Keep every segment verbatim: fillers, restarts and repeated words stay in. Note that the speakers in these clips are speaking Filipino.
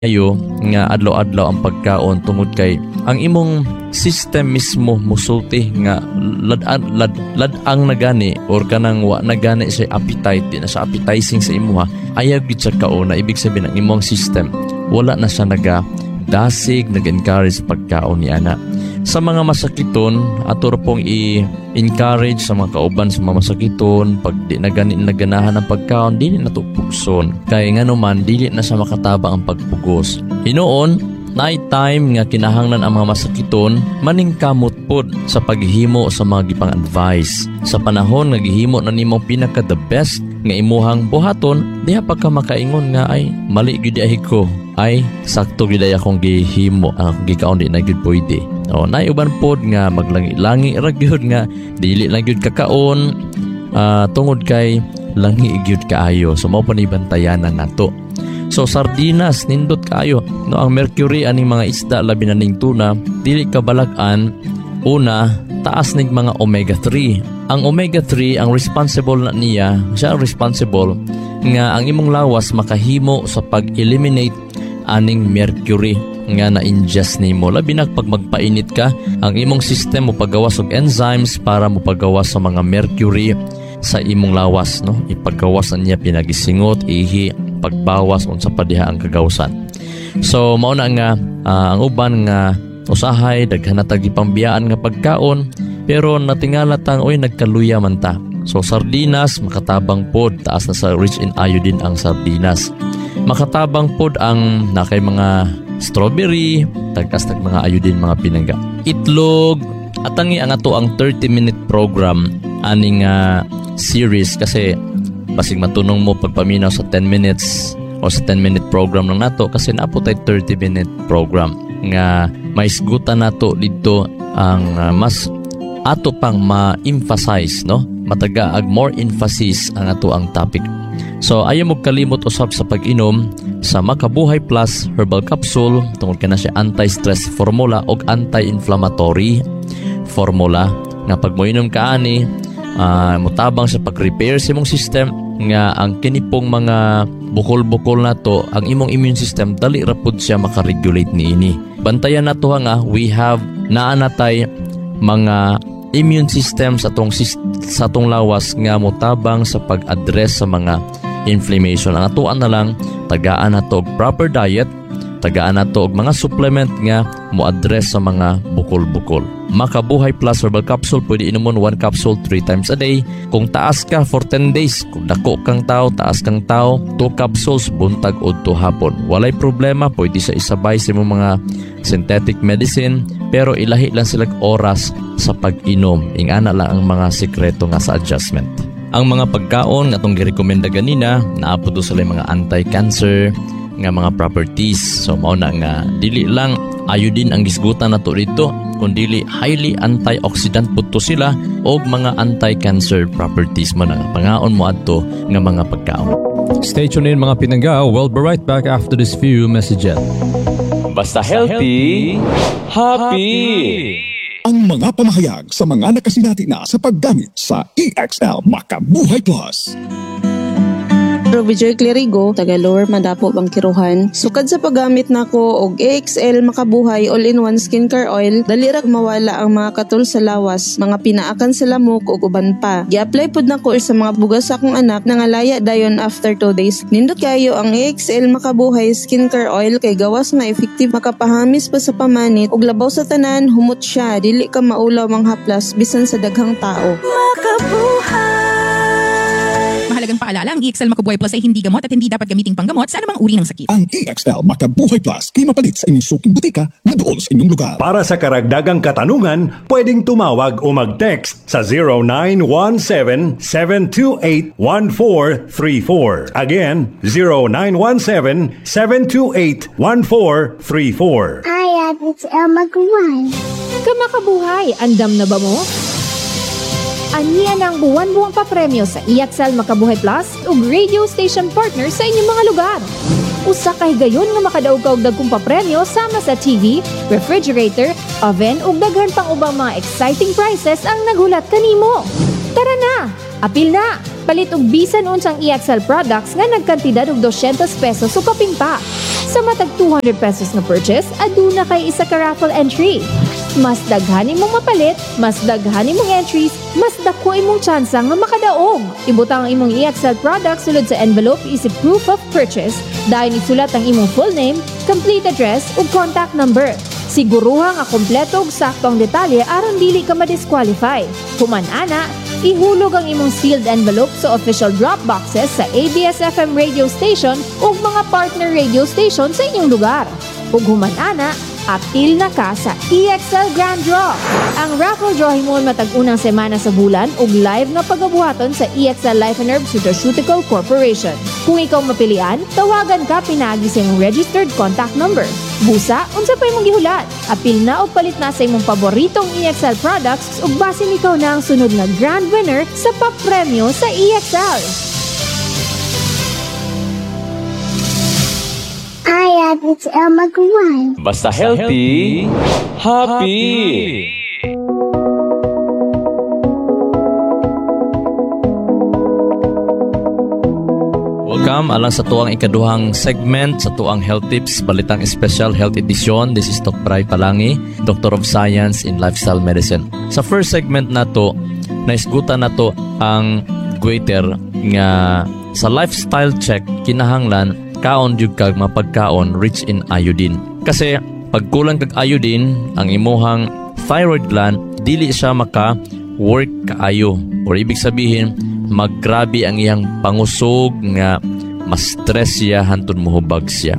ayo nga adlaw-adlaw ang pagkaon tungod kay ang imong system mismo musulti nga lad-an lad, lad-ang na gani or kanang wa na gani sa appetite, di na sa appetizing sa imuha, ayaw gid sa kaon na ibig sabihin ang imong system wala na siya naga dasig, nag-encourage pagkaon ni ana. Sa mga masakiton, ato pong i-encourage sa mga kauban sa mga masakiton, pag di na ganin naganahan ang pagkaon, dili na to pugson. Kaya nga naman, dili na sa makatabang ang pagpugos. Hinoon, night time nga kinahanglan ang mga masakiton, maningkamot pod sa paghihimo sa mga gipang advice. Sa panahon nga gihimo na nimong pinaka the best nga imuhang buhaton, diha pa ka makaingon nga ay mali gyud ay ko. Ay sakto gyud ay akong gihimo, ang gikaon di na gyud pwede. O naiuban pod nga maglangi-langi ra gyud nga dili lang gyud kakaon uh, tungod kay langi gyud kaayo. So mao pa ni bantayanan nato. So sardinas nindot kaayo no, ang mercury aning mga isda labi na ning tuna dili kabalag-an. Una, taas ning mga omega three. Ang omega three ang responsible na niya, siya ang responsible nga ang imong lawas makahimo sa pag-eliminate aning mercury nga na-ingest nimo. Labi na pag magpainit ka, ang imong system mo paggawas og enzymes para mo paggawas sa mga mercury sa imong lawas, no? Ipaggawas na niya pinagisingot, ihi, pagbawas unsa pa diha ang kagawsan. So mao na nga uh, ang uban nga usahay daghan na tag ipambiyaan nga pagkaon pero natingala tang oy nagkaluya man ta. So sardinas makatabang pod, taas na sa rich in iodine ang sardinas. Makatabang pod ang nakay mga strawberry, tagkas tag mga iodine mga pinangga. Itlog, atangi ang ato ang thirty minute program aning uh, series kasi basig matunong mo pagpaminaw sa ten minutes o sa ten minute program lang nato kasi napo tay thirty minute program nga may isgutan nato dito ang uh, mas ato pang ma-emphasize, no? Mataga ag more emphasis ang ato ang topic. So ayaw mo kalimot usab sa pag-inom sa Makabuhay Plus Herbal Capsule tungod kana siya anti-stress formula o anti-inflammatory formula nga pag moinom ka ani uh, mutabang sa pag-repair sa imong system nga ang kinipong mga bukol-bukol na to, ang imong immune system dali ra pud siya makaregulate niini. Bantayan nato nga we have naanatay mga immune system sa atong sa atong lawas nga motabang sa pag-address sa mga inflammation. Ang atuan na lang tagaan nato og proper diet, tagaan nato og mga supplement nga mo-address sa mga bukol-bukol. Makabuhay Plus Herbal Capsule, pwede inomon one capsule three times a day. Kung taas ka for ten days, kung dako kang tao, taas kang tao, two capsules buntag o to hapon. Walay problema, pwede sa isabay sa mga synthetic medicine, pero ilahi lang sila oras sa pag-inom. Ingana lang ang mga sikreto nga sa adjustment. Ang mga pagkaon nga itong girekomenda ganina, naapod do sila mga anti-cancer nga mga properties. So mao na nga dili lang iodine ang gisgutan nato dito, kundi highly antioxidant pud to sila og mga anti-cancer properties man ang pangaon mo adto nga mga pagkaon. Stay tuned in mga pinangga. We'll be right back after this few messages. Basta healthy, happy! Ang mga pamahayag sa mga nakasinati na sa paggamit sa E X L Makabuhay Plus. Robijoy Clerigo, taga Lower Madapo, Bangkiruhan. Sukad sa paggamit nako og E X L Makabuhay All-in-One Skincare Oil, dali ra mawala ang mga katul sa lawas, mga pinaakan sa lamok ug uban pa. Gi-apply pud nako sa mga bugas sa akong anak nangalaya dayon after two days. Nindot kayo ang E X L Makabuhay Skincare Oil kay gawas nga effective, makapahamis pa sa pamanit ug labaw sa tanan, humot siya, dili ka maulaw manghaplas bisan sa daghang tao. Makabuhay. Mahalagang paalala, ang E X L Makabuhay Plus ay hindi gamot at hindi dapat gamiting panggamot sa anumang uri ng sakit. Ang E X L Makabuhay Plus ay mapalit sa inyong suking butika na doon sa inyong lugar. Para sa karagdagang katanungan, pwedeng tumawag o mag-text sa zero nine one seven, seven two eight, one four three four. Again, zero nine one seven, seven two eight, one four three four. Hi, it's El Makabuhay. Kamakabuhay, andam na ba mo? Aniya ng buwan-buwang papremyo sa E X L Makabuhay Plus ug radio station partner sa inyong mga lugar. Usa ka higayon nga makadaog ka og dagkong papremyo sama sa T V, refrigerator, oven ug daghan pang ubang mga exciting prizes ang naghulat kanimo. Tara na, apil na! palit og bisan unsang E X L products nga nagkantidad og two hundred pesos o kapin pa. Sa matag two hundred pesos na purchase, aduna kay isa ka raffle entry. Mas daghan imong mapalit, mas daghan imong entries, mas dako imong tsansa nga makadaog. Ibutang ang imong E X L product sulod sa envelope isip proof of purchase, dayon isulat ang imong full name, complete address ug contact number. Siguruha nga kompleto ug sakto ang detalye aron dili ka ma-disqualify. Human ana, ihulog ang imong sealed envelope sa official drop boxes sa A B S F M radio station ug mga partner radio station sa inyong lugar. Ug human ana, apil na ka sa E X L Grand Draw. Ang raffle draw himon matag unang semana sa bulan ug live nga pagabuhaton sa E X L Life and Herb Nutraceutical Corporation. Kung ikaw mapilian, tawagan ka pinaagi sa imong registered contact number. Busa, unsa pa imong gihulat? Apil na o palit na sa imong paboritong E X L products ug basin ikaw na ang sunod na grand winner sa papremyo sa E X L. Hi, it's El Magwan. Basta healthy, happy! Welcome alang sa tuang ikaduhang segment sa tuang Health Tips, Balitang Special Health Edition. This is Doc Bray Palangi, Doctor of Science in Lifestyle Medicine. Sa first segment na to, naisgutan na to ang Gwaiter nga sa lifestyle check, kinahanglan kaon jud kag mapagkaon rich in iodine. Kasi pag kulang kag iodine, ang imuhang thyroid gland dili siya maka work kaayo, or ibig sabihin maggrabe ang iyang pangusog nga mas stress siya hantod mohubag siya.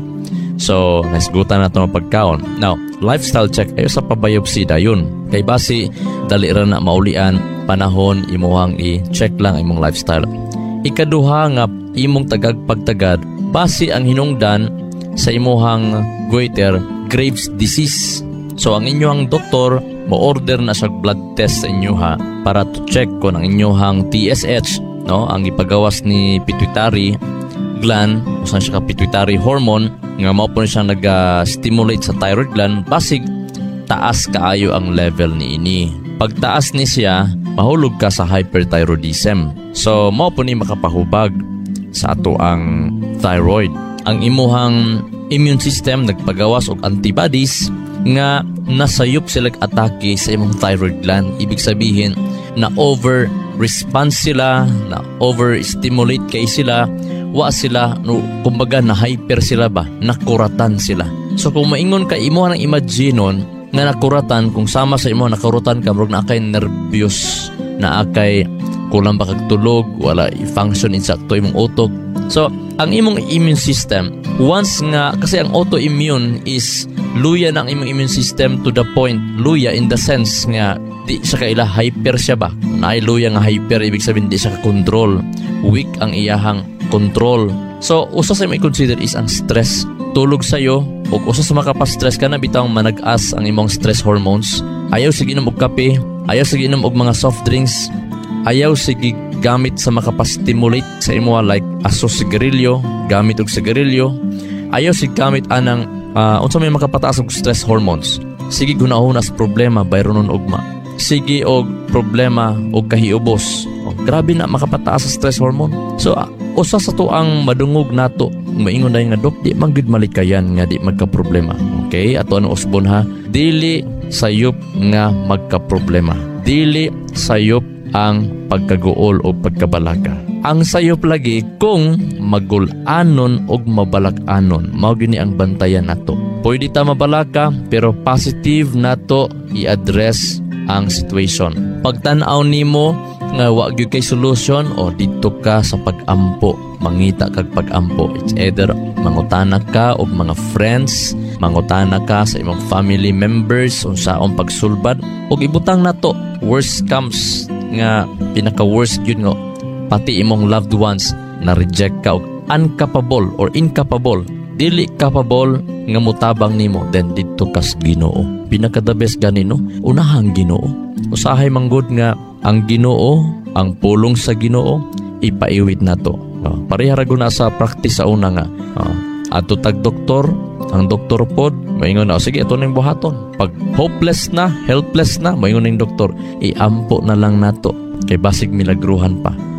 So nasgutan na ito mapagkaon. Now, lifestyle check ayo sa pabiopsy dayon. Kay basi dali ra na maulian panahon imuhang i-check lang imong lifestyle. Ikaduha nga imong tagag pagtagad base ang hinungdan sa imuhang goiter Graves disease. So ang inyong doktor mo-order na sa blood test sa inyo ha para to check kung ang inyong T S H, no, ang ipagawas ni pituitary gland, usan siya ka pituitary hormone nga mao po siya nag-stimulate sa thyroid gland, basig taas kaayo ang level ni ini. Pag taas ni siya, mahulog ka sa hyperthyroidism. So mao po ni makapahubag sa ato ang thyroid. Ang imuhang immune system nagpagawas og antibodies nga nasayop sila atake sa imong thyroid gland. Ibig sabihin na over response sila, na over stimulate kay sila, wa sila no, kumbaga na hyper sila ba, nakuratan sila. So kung maingon ka imo nang imaginon nga nakuratan, kung sama sa imo nakuratan ka murag na kay nervyos, na akay kulang ba kag tulog, wala i-function insakto imong utok. So, ang imong immune system, once nga, kasi ang autoimmune is luya ng imong immune system to the point, luya in the sense nga, di siya kaila hyper siya ba? Na ay luya nga hyper, ibig sabihin di siya ka-control. Weak ang iyahang control. So, usa sa may consider is ang stress. Tulog sa'yo, o usa sa makapastress ka na bitang manag-as ang imong stress hormones. Ayaw sige inom og kape, ayaw sige inom og mga soft drinks, ayaw sige gamit sa makapastimulate sa imo like aso sigarilyo, gamit og sigarilyo, ayaw sige gamit anang uh, unsa may makapataas og stress hormones. Sige gunahon as problema bayronon ugma. Sige og problema og kahiubos. Oh, grabe na makapataas sa stress hormone. So uh, usa sa to ang madungog nato, maingon dayon nga dok, di man gid malikayan nga di magka-problema. Okay, ato ang usbon ha. Dili sayop nga magka-problema. Dili sayop ang pagkaguol o pagkabalaka. Ang sayop lagi kung magul-anon o mabalak-anon. Mao gini ang bantayan nato. Pwede ta mabalaka pero positive nato i-address ang situation. Pagtan-aw nimo nga wa gyud kay solution, o didto ka sa pag-ampo, mangita kag pag-ampo. It's either mangutana ka og mga friends, mangutana ka sa imong family members unsaon pagsulbad, og ibutang nato worst comes nga pinaka-worst yun nga pati imong loved ones na reject ka og uncapable or incapable, dili capable nga mutabang nimo, then didto kas Ginoo. Pinaka the best ganino, unahang Ginoo. Usahay manggod nga ang Ginoo, ang pulong sa Ginoo ipaiwit nato. Uh, pareha ra guna sa practice sa una nga. Uh, ato tag doktor, ang doktor pod maingon na, sige ito ning buhaton. Pag hopeless na, helpless na, maingon ning doktor, iampo na lang nato kay basig milagruhan pa.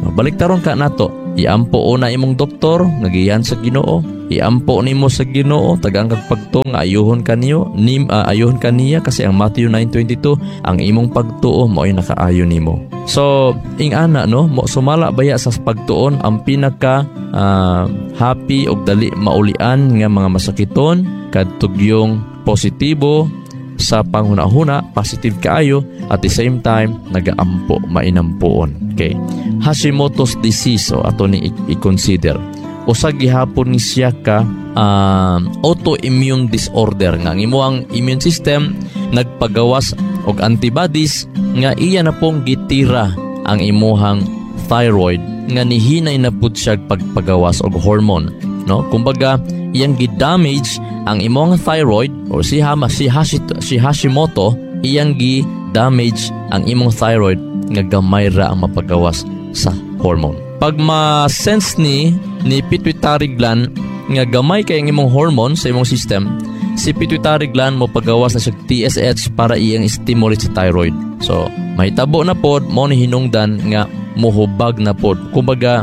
Baliktaron ka nato. Iampo una imong doktor, nagiyan sa Ginoo. Iampo nimo sa Ginoo, tagang kagpagtuo nga ayuhon kaniyo, nim uh, ayuhon kaniya kasi ang Matthew nine twenty-two, ang imong pagtuo mo ay nakaayo nimo. So, ing ana no, mo sumala baya sa pagtuon ang pinaka uh, happy og dali maulian nga mga masakiton kadtog yung positibo sa panghuna-huna, positive kaayo, at the same time nagaampo mainampuon. Okay. Hashimoto's disease o ato ni i-consider. Usa gihapon ni siya ka uh, autoimmune disorder nga ang imuang immune system nagpagawas og antibodies nga iya na pong gitira ang imuhang thyroid nga nihinay na pud siya pagpagawas og hormone, no? Kumbaga iyang gi-damage ang imong thyroid or si Hama si, Hashito, si Hashimoto, iyang gi-damage ang imong thyroid nga gamay ra ang mapagawas sa hormone. Pag ma-sense ni ni pituitary gland nga gamay kay ang imong hormone sa imong system, si pituitary gland mo pagawas na siya T S H para iyang stimulate sa thyroid. So, mahitabo na pod mo ni hinungdan nga muhubag na pod. Kumbaga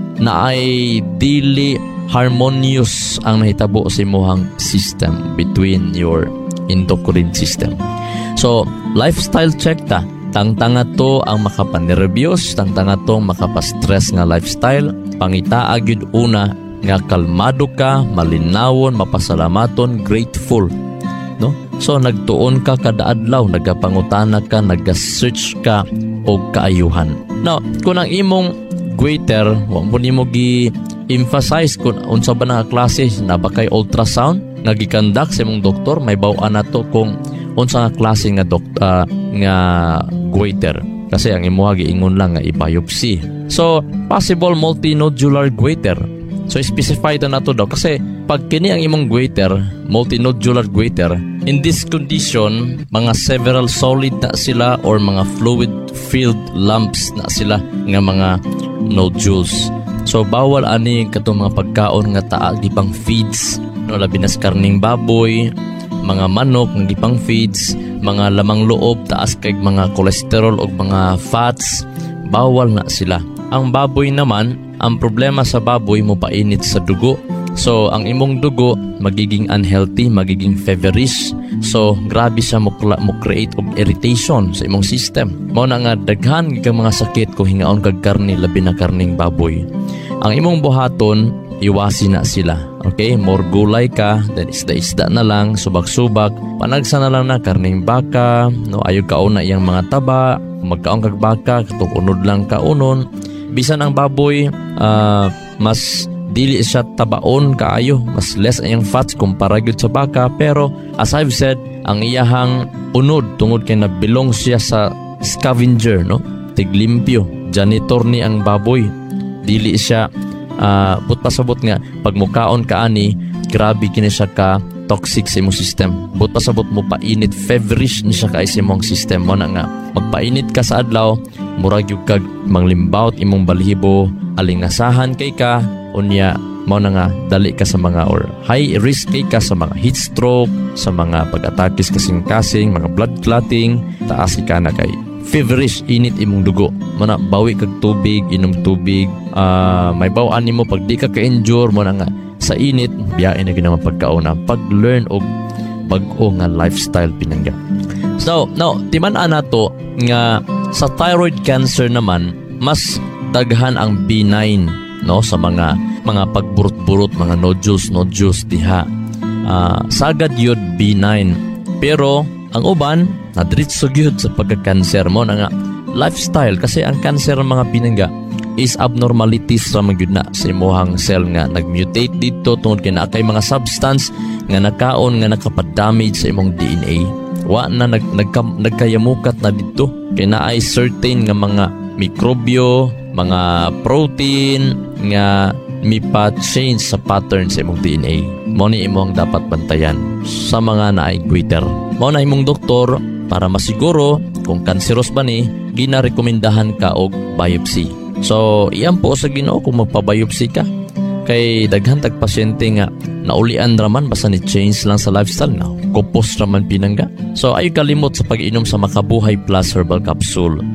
naay dili harmonious ang nahitabo sa imuhang system between your endocrine system. So, lifestyle check ta. Tangtanga to ang makapanervyos, tangtanga to makapastress nga lifestyle. Pangita agyud una nga kalmado ka, malinawon, mapasalamaton, grateful, no? So nagtuon ka kada adlaw, nagapangutana ka, nag-search ka og kaayuhan. Now, kung ang imong goiter, wa mo nimo gi emphasize kung unsa ba nga klase na ba kay ultrasound nga gikandak sa imong doktor, may baw-an nato kung unsa nga klase nga doktor uh, nga goiter, kasi ang imuha giingon lang nga i-biopsy. So possible multinodular goiter. So specify ta nato daw kasi pag kini ang imong goiter, multinodular goiter, in this condition mga several solid na sila or mga fluid filled lumps na sila nga mga nodules. So bawal ani katong mga pagkaon nga taa gipang feeds, no, labi na sa karning baboy, mga manok nga gipang feeds, mga lamang loob taas kay mga cholesterol o mga fats, bawal na sila. Ang baboy naman, ang problema sa baboy mo painit sa dugo. So ang imong dugo magiging unhealthy, magiging feverish. So grabe siya mo, mo create of irritation sa imong system. Mao na nga daghan kang mga sakit kung hingaon kag karne, labi na karning baboy. Ang imong buhaton, iwasi na sila. Okay, more gulay ka, then isda-isda na lang, subak-subak, panagsa na lang na karning baka, no, ayo kaon na iyang mga taba, magkaon kag baka, katong unod lang kaunon. Bisan ang baboy, uh, mas dili siya tabaon kaayo, mas less ang fats kumpara gyud sa baka, pero as I've said, ang iyahang unod tungod kay nabilong siya sa scavenger, no, tiglimpyo, janitor ni ang baboy. Dili siya Uh, but pasabot nga pag mukaon ka ani, grabe kini siya ka toxic sa imong system. But pasabot mo painit, feverish ni siya ka sa imong system mo na nga. Magpainit ka sa adlaw, murag yung kag manglimbawt imong balhibo, alingasahan kay ka, unya mo na nga dali ka sa mga or high risk kay ka sa mga heat stroke, sa mga pag-atakis kasing-kasing, mga blood clotting, taas ka na kay feverish, init imong dugo. Mana bawi kag tubig, inom tubig, uh, may bawaan nimo pag di ka ka-endure mo na nga sa init, biyain na ginawa pagkauna, pag-learn og bag-o nga lifestyle pinangga. So, now, timan-an nato nga sa thyroid cancer naman, mas daghan ang benign, no, sa mga mga pagburot-burot, mga nodules, nodules diha. Uh, sagad yun benign. Pero ang uban, nadritso gyud sa pagka-cancer mo na nga lifestyle, kasi ang cancer ng mga pinangga is abnormalities ra magyud na sa imuhang cell nga nag-mutate dito tungod kay naakay mga substance nga nakaon nga nakapa-damage sa imong D N A. Wa na nag, nag nagkayamukat na dito kay naay certain nga mga mikrobyo, mga protein nga mipa-change sa pattern sa imong D N A. Mao ni imong dapat bantayan sa mga naay goiter. Mao na imong doktor para masiguro kung kanseros ba ni, ginarekomendahan ka og biopsy. So, iyan po sa Ginoo kung magpa-biopsy ka. Kay daghan tag pasyente nga naulian raman basta ni change lang sa lifestyle na kupos raman pinangga. So, ay kalimot sa pag-inom sa Makabuhay Plus Herbal Capsule.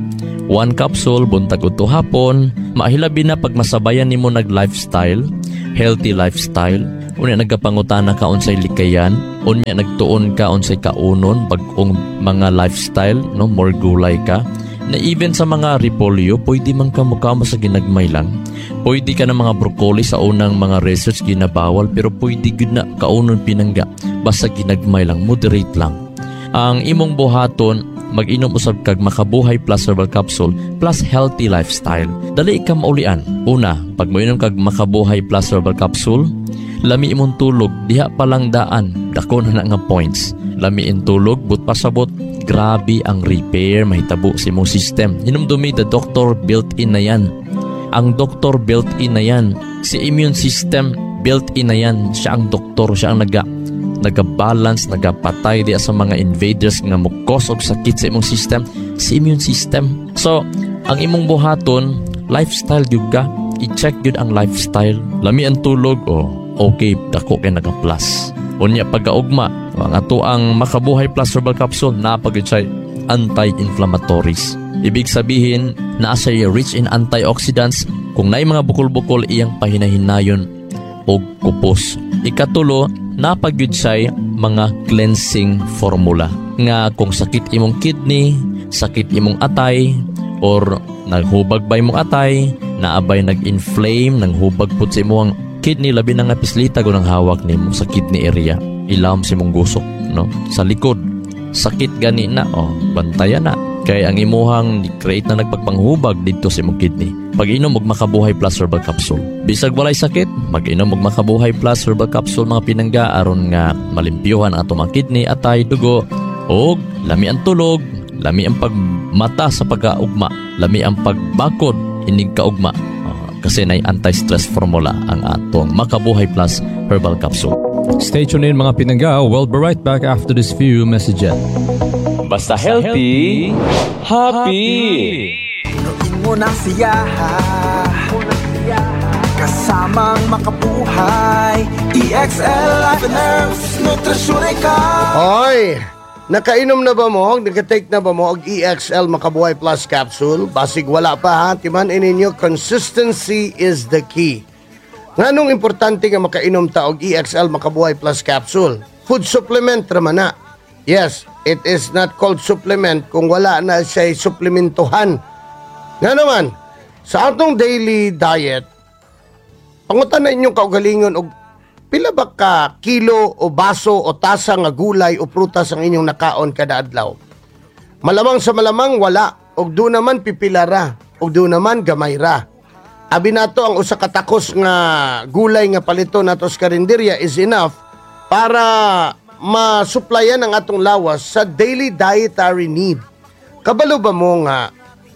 One capsule buntag udto hapon, mahilabi na pag masabayan nimo nag lifestyle, healthy lifestyle. Unya nagapangutana ka unsay likayan, unya nagtuon ka unsay kaunon bag-ong mga lifestyle, no, more gulay ka. Na even sa mga repolyo, pwede man ka mukha mo sa ginagmay lang. Pwede ka ng mga broccoli sa unang mga research ginabawal, pero pwede gud na kaunon pinangga. Basta ginagmay lang, moderate lang. Ang imong buhaton, mag-inom usab kag Makabuhay Plus Herbal Capsule plus healthy lifestyle. Dali ka maulian. Una, pag moinom kag Makabuhay Plus Herbal Capsule, lami imong tulog, diha pa lang daan, dako na nga points. Lami in tulog, but pasabot, grabe ang repair, mahitabo sa imong system. Hinumdumi, the doctor built-in na yan. Ang doctor built-in na yan. Si immune system built-in na yan. Siya ang doktor, siya ang naga, naga-balance, naga-patay di sa mga invaders nga mukos og sakit sa imong system. Si immune system. So, ang imong buhaton, lifestyle yun ka. I-check yun ang lifestyle. Lami ang tulog, oh, okay, dako kay naga-plus. Unya pagkaugma, ang ato ang Makabuhay Plus Herbal Capsule napagid siya anti-inflammatories. Ibig sabihin, naa siya rich in antioxidants kung naay mga bukol-bukol iyang pahinahinayon og kupos. Ikatulo, napagid siya mga cleansing formula nga kung sakit imong kidney, sakit imong atay, or naghubag ba imong atay, naabay nag-inflame, nanghubag pud sa imong kidney, labi na nga pislita ko ng hawak nimo sa kidney area, ilawom si mong gusok, no? Sa likod, sakit gani na, oh, bantayan na. Kaya ang imuhang create na nagpagpanghubag dito sa imong kidney. Pag-inom og Makabuhay Plus Herbal Capsule. Bisag walay sakit, mag-inom og Makabuhay Plus Herbal Capsule mga pinangga aron nga malimpyuhan ang atong mga kidney, atay, dugo, og lami ang tulog, lami ang pagmata sa pagkaugma, lami ang pagbakod inig kaugma. Kasi na anti-stress formula ang atong Makabuhay Plus Herbal Capsule. Stay tuned in mga pinangga. We'll be right back after this few messages. Basta healthy, happy! Mo na siya kasamang makabuhay. E X L Life and Herbs Nutrition ka. Hoy! Nakainom na ba mo? Nagka-take na ba mo og E X L Makabuhay Plus Capsule? Basig wala pa ha. Timan ininyo, consistency is the key. Nganong importante nga makainom ta og E X L Makabuhay Plus Capsule? Food supplement raman na. Yes, it is not called supplement kung wala na siya suplementuhan. Nga naman, sa atong daily diet, pangutan na inyong kaugalingon og pila ba ka kilo o baso o tasa nga gulay o prutas ang inyong nakaon kada adlaw? Malamang sa malamang wala, og do naman pipila ra, og do naman gamay ra. Abi nato ang usa ka takos nga gulay nga palito nato sa karinderya is enough para masuplayan ang atong lawas sa daily dietary need. Kabalo ba mo nga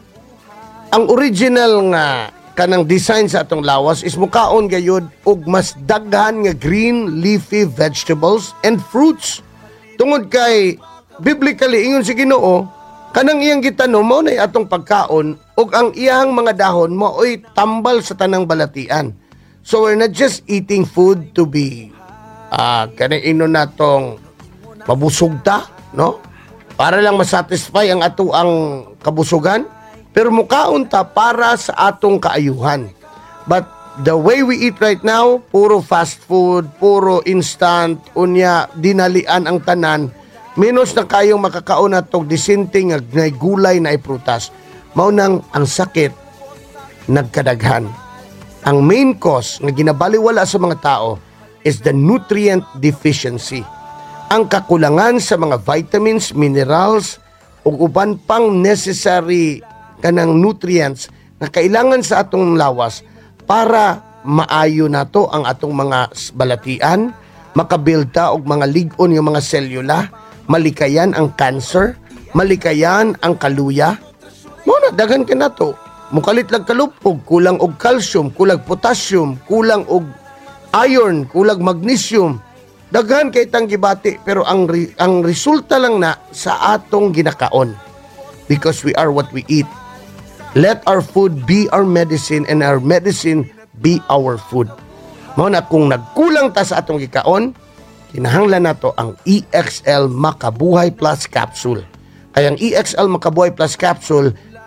ang original nga kanang design sa atong lawas is mukaon gayud og mas daghan nga green leafy vegetables and fruits. Tungod kay biblically ingon si Ginoo, kanang iyang gitanom mao nay atong pagkaon ug ang iyang mga dahon maoy tambal sa tanang balatian. So we're not just eating food to be uh, kanang inon natong mabusog ta, no? Para lang masatisfy ang ato ang kabusugan. Pero mukaon ta para sa atong kaayuhan. But the way we eat right now, puro fast food, puro instant, unya, dinalian ang tanan, minus na kayong makakaon na itong disinting na gulay na iprutas. Maunang ang sakit, nagkadaghan. Ang main cause na ginabaliwala sa mga tao is the nutrient deficiency. Ang kakulangan sa mga vitamins, minerals, ug uban pang necessary kanang nutrients na kailangan sa atong lawas para maayo nato ang atong mga balatian, makabilta og mga lig-on yung mga selula, malikayan ang cancer, malikayan ang kaluya. Muna daghan ka nato. Mukalit lang kalupog, kulang og calcium, kulang potassium, kulang og iron, kulang magnesium. Daghan kay tang gibati pero ang re- ang resulta lang na sa atong ginakaon. Because we are what we eat. Let our food be our medicine and our medicine be our food. Mao na kung nagkulang ta sa atong gikaon, kinahanglan nato ang E X L Makabuhay Plus Capsule. Kaya ang E X L Makabuhay Plus Capsule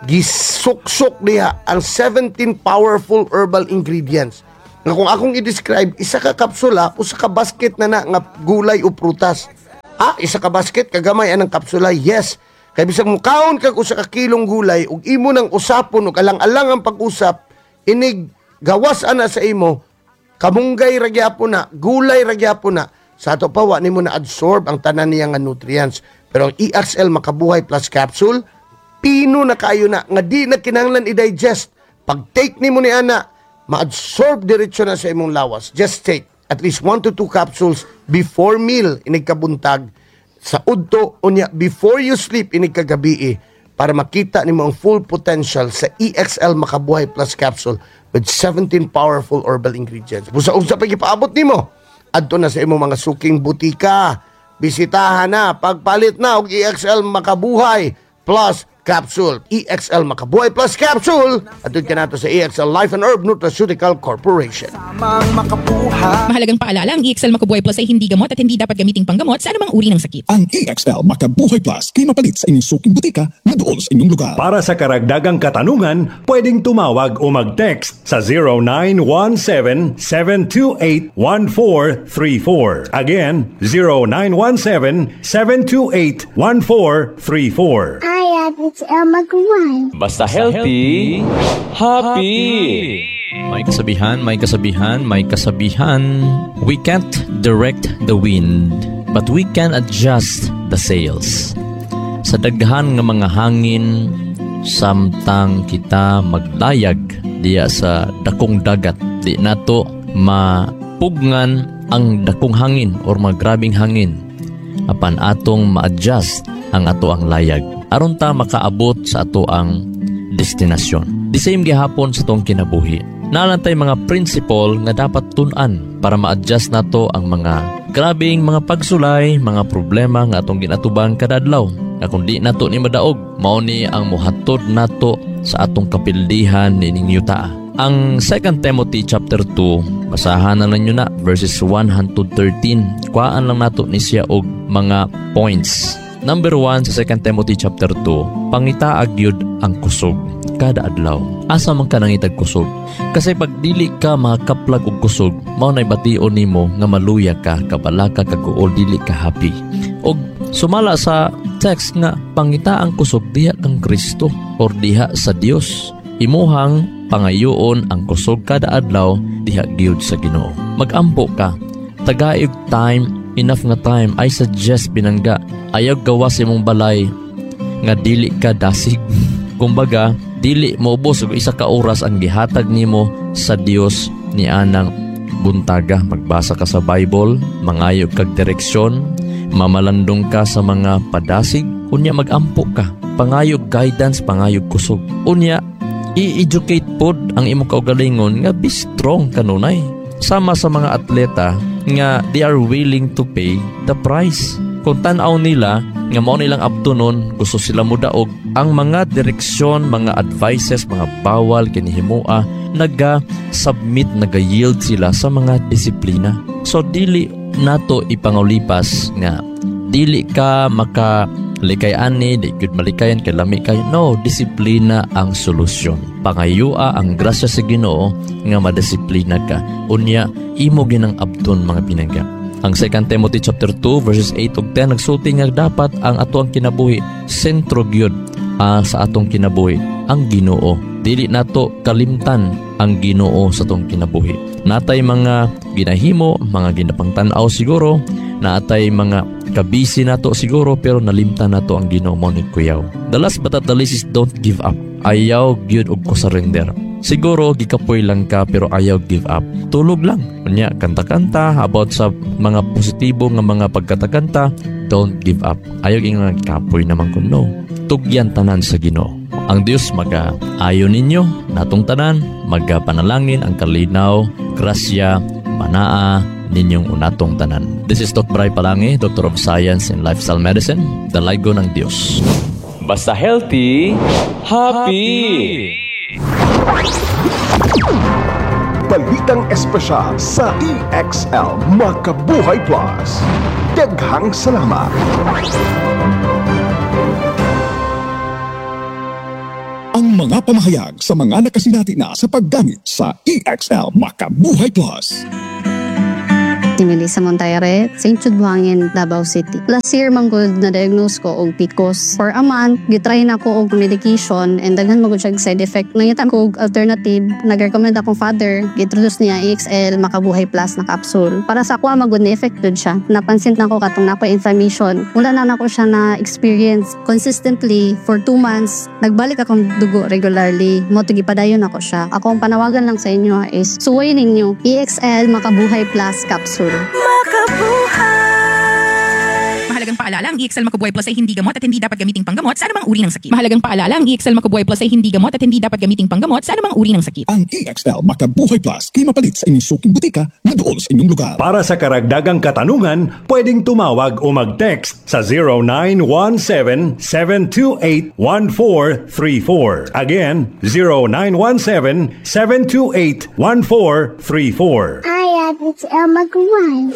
gisuksok diha ang seventeen powerful herbal ingredients. Nga kung akong i-describe, isa ka kapsula, usa ka basket na na nga gulay o prutas. Ah, isa ka basket, kagamay anang kapsula, yes. Kaya bisag mo kaon kag usa ka kilong gulay, ug imo nang usapon, ug alang-alang ang pag-usap, inig gawas ana sa imo, kamunggay ragyapon na, gulay ragyapon na, sa ato pa, wa nimo na absorb ang tanan niya nga nutrients. Pero ang E X L Makabuhay Plus Capsule, pino na kayo na, nga di na kinahanglan i-digest. Pag take nimo ni ana, ma-absorb diretsyo na sa imong lawas. Just take at least one to two capsules before meal, inig kabuntag, sa udto, unya, before you sleep, inig kagabi, para makita nimo ang full potential sa E X L Makabuhay Plus Capsule with seventeen powerful herbal ingredients. Busa-usa pa ipaabot nimo. Adto na sa imong mga suking butika. Bisitahan na, pagpalit na og E X L Makabuhay Plus Capsule. E X L Makabuhay Plus Capsule. Adto ka nato sa E X L Life and Herb Nutraceutical Corporation. Mahalagang paalala, ang E X L Makabuhay Plus ay hindi gamot at hindi dapat gamiting panggamot sa anumang uri ng sakit. Ang E X L Makabuhay Plus kay mapalit sa inyong suking butika na doon sa inyong lugar. Para sa karagdagang katanungan, pwedeng tumawag o mag-text sa zero nine one seven, seven two eight, one four three four. Again, zero nine one seven, seven two eight, one four three four. Hi, it's El Magaway. Basta healthy, happy. May kasabihan, may kasabihan, may kasabihan. We can't direct the wind, but we can adjust the sails. Sa daghan nga mga hangin, samtang kita maglayag diya sa dakong dagat, di nato mapugngan ang dakong hangin or magrabing hangin. Apan atong ma-adjust ang ato ang layag, aron ta makaabot sa ato ang destinasyon. The same gihapon sa tong kinabuhi. Nalantay mga principle nga dapat tun-an para ma-adjust nato ang mga grabing mga pagsulay, mga problema nga atong ginatubang kada adlaw. Nga kung di nato ni madaog, mao ni ang muhatod nato sa atong kapildihan nining yuta. Ang Second Timothy chapter two, basahan na ninyo na verses one to thirteen. Kuhaan lang nato ni siya og mga points. Number one sa Second Timothy chapter two, pangitaag yun ang kusog kada adlaw. Asa man ka nangitag kusog? Kasi pag dili ka makaplag og kusog, mao nay bation nimo nga maluya ka, kabalaka ka guol, dili ka happy. Og sumala sa text nga pangita ang kusog diha kang Kristo or diha sa Dios. Imuhang pangayoon ang kusog kada adlaw diha gyud sa Ginoo. Magampo ka. Tagaig time, enough nga time. I suggest binangga, ayaw gawas imong balay nga dili ka dasig. Kumbaga, dili maubos og isa ka oras ang gihatag nimo sa Dios ni anang buntaga. Magbasa ka sa Bible, mangayog kag direksyon, mamalandong ka sa mga padasig, unya magampo ka. Pangayog guidance, pangayog kusog. Unya, i-educate pod ang imong kaugalingon nga be strong kanunay. Sama sa mga atleta nga they are willing to pay the price. Kung tanaw nila nga mao nilang abtunon, gusto sila mudaog ang mga direksyon, mga advices, mga bawal kinihimua, naga-submit, naga-yield sila sa mga disiplina. So dili nato ipangaulipas nga dili ka maka likay ani, di gud malikayan kay lami kay. No, disiplina ang solusyon. Pangayua ang grasya sa Ginoo nga madisiplina ka. Unya imo ginang abton mga pinangga. Ang Second Timothy chapter two verses eight ug ten nagsulti nga dapat ang ato ang kinabuhi sentro gyud uh, sa atong kinabuhi ang Ginoo. Dili nato kalimtan ang Ginoo sa atong kinabuhi. Natay mga ginahimo, mga ginapangtan-aw siguro, natay mga kabisi nato siguro, pero nalimtan nato ang Ginoo mo ni kuyaw. The last but not the least is don't give up. Ayaw gyud og ko surrender. Siguro gikapoy lang ka pero ayaw give up. Tulog lang. Unya kanta-kanta about sa mga positibo nga mga pagkatakanta, don't give up. Ayaw nga kapoy naman ko. No. Tugyan tanan sa Ginoo. Ang Dios maga ayo ninyo natong tanan, magapanalangin ang kalinaw, grasya, manaa ninyong unatong tanan. This is Doctor Bray Palangi, Doctor of Science and Lifestyle Medicine, Dalago ng Dios. Basta healthy, happy! Balitang espesyal sa E X L Makabuhay Plus. Daghang salamat. Ang mga pamahayag sa mga nakasinati na sa paggamit sa E X L Makabuhay Plus. Si Melissa Montaire, Saint Jude Buhangin, Davao City. Last year, manggod na diagnose ko og P C O S. For a month, gitry na ko og medication and daghan magud siya side effect. Nangita ko og alternative, nag-recommend akong father, giintroduce niya E X L Makabuhay Plus na capsule. Para sa ako, magud na effective siya. Napansin na ko katong nako inflammation. Wala na nako siya na experience consistently for two months. Nagbalik akong dugo regularly. Mo to gipadayon ako siya. Ako ang panawagan lang sa inyo is suwayin ninyo E X L Makabuhay Plus capsule. Mahalagang paalala, ang E X L Makabuhay Plus ay hindi gamot at hindi dapat gamiting panggamot sa anumang uri ng sakit. Mahalagang paalala, ang E X L Makabuhay Plus ay hindi gamot at hindi dapat gamiting panggamot sa anumang uri ng sakit. Ang E X L Makabuhay Plus kay mapalit sa inyong suking butika na doon sa inyong lugar. Para sa karagdagang katanungan, pwedeng tumawag o mag-text sa zero nine one seven, seven two eight, one four three four. Again, zero nine one seven, seven two eight, one four three four. Hi, it's Elma Gawai.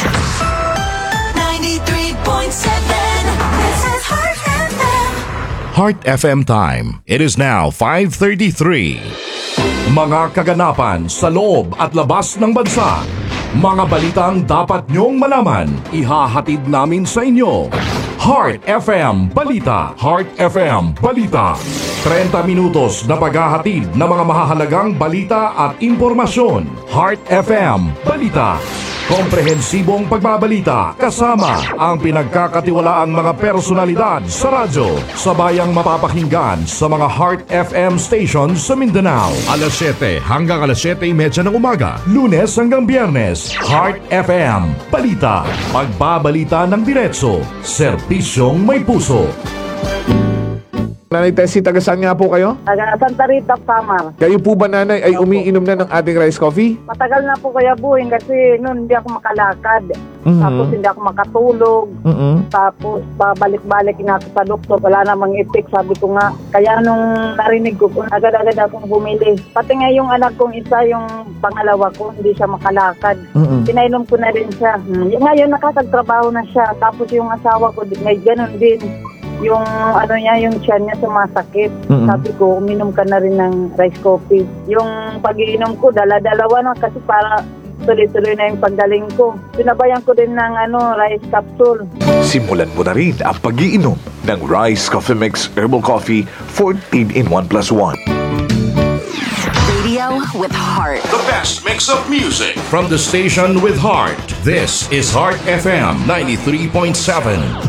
ninety-three point seven. This is Heart F M. Heart F M time. It is now five thirty-three. Mga kaganapan sa loob at labas ng bansa. Mga balitang dapat nyong malaman, ihahatid namin sa inyo. Heart F M Balita. Heart F M Balita. thirty minutos na paghahatid ng mga mahahalagang balita at impormasyon. Heart F M Balita. Komprehensibong pagbabalita kasama ang pinagkakatiwalaang mga personalidad sa radyo. Sabayang mapapakinggan sa mga Heart F M stations sa Mindanao. alas siyete hanggang alas siyete thirty ng umaga. Lunes hanggang Biyernes. Heart F M Balita. Pagbabalita ng diretso. Serbisyong may puso. Nanay Tessie, taga saan nga po kayo? Taga Santa Rita, Samar. Kayo po ba, nanay, ay umiinom na ng ating rice coffee? Matagal na po kaya buhin kasi noon hindi ako makalakad. Mhm. Tapos hindi ako makatulog. Mhm. Tapos pabalik-balik na ako sa doktor. Wala namang effect, sabi ko nga. Kaya nung narinig ko, agad-agad akong bumili. Pati nga yung anak kong isa, yung pangalawa ko, hindi siya makalakad. Mhm. Pinainom ko na rin siya. Hmm. Ngayon nakakagtrabaho na siya. Tapos yung asawa ko, may ganun din. Yung ano niya, yung tiyan niya sumasakit. Mm-mm. Sabi ko, uminom ka na rin ng rice coffee. Yung pag-iinom ko, dala-dalawa na kasi para tuloy-tuloy na yung pagdaling ko. Sinabayan ko din ng ano, rice capsule. Simulan mo na rin ang pag-iinom ng Rice Coffee Mix Herbal Coffee fourteen in one plus one. Radio with heart. The best mix of music from the station with heart. This is Heart F M ninety-three point seven.